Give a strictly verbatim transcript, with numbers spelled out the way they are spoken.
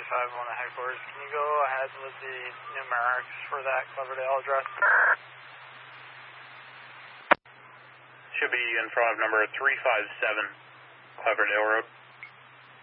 five one at headquarters. Can you go ahead with the numerics for that Cloverdale address? Should be in front of number three five seven, Cloverdale Road.